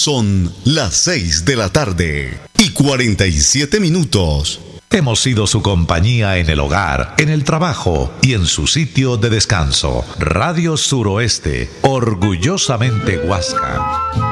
Son las 6 de la tarde y 47 minutos. Hemos sido su compañía en el hogar, en el trabajo y en su sitio de descanso. Radio Suroeste, orgullosamente Huasca.